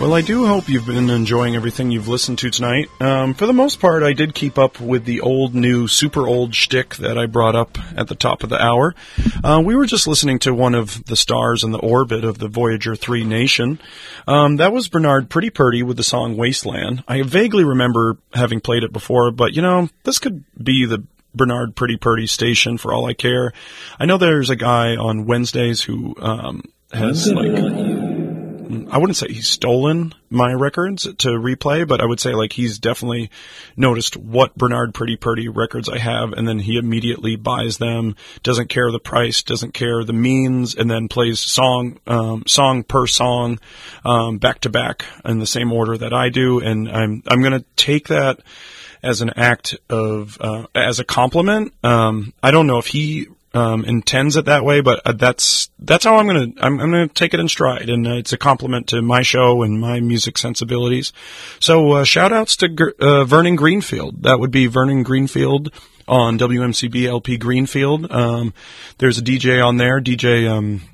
Well, I do hope you've been enjoying everything you've listened to tonight. For the most part, I did keep up with the old, new, super old shtick that I brought up at the top of the hour. We were just listening to one of the stars in the orbit of the Voyager 3 nation. That was Bernard Pretty Purdy with the song Wasteland. I vaguely remember having played it before, but, this could be the Bernard Pretty Purdy station for all I care. I know there's a guy on Wednesdays who has, I wouldn't say he's stolen my records to replay, but I would say he's definitely noticed what Bernard Pretty Purdy records I have, and then he immediately buys them, doesn't care the price, doesn't care the means, and then plays song per song, back to back in the same order that I do. And I'm going to take that as an act of, as a compliment. I don't know if he intends it that way, but that's how I'm gonna take it in stride, and it's a compliment to my show and my music sensibilities. So shout outs to Vernon Greenfield. That would be Vernon Greenfield on WMCB LP Greenfield. There's a DJ on there, DJ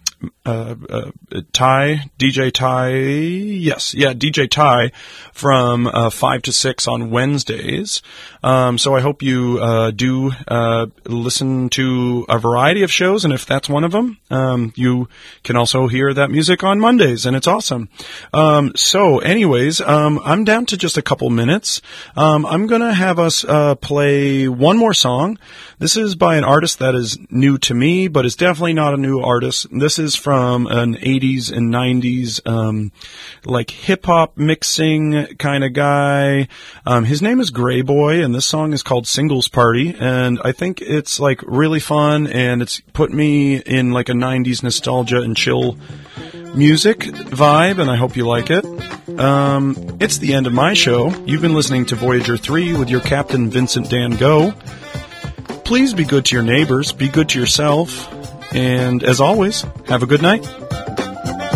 Ty from 5 to 6 on Wednesdays. So I hope you do listen to a variety of shows, and if that's one of them, you can also hear that music on Mondays, and it's awesome. So anyways, I'm down to just a couple minutes. I'm gonna have us play one more song. This is by an artist that is new to me, but is definitely not a new artist. This is from an 80s and 90s, hip-hop mixing kind of guy. His name is Grey Boy, and this song is called Singles Party, and I think it's, really fun, and it's put me in, a 90s nostalgia and chill music vibe, and I hope you like it. It's the end of my show. You've been listening to Voyager 3 with your Captain Vincent Dan Go. Please be good to your neighbors, be good to yourself, and as always, have a good night.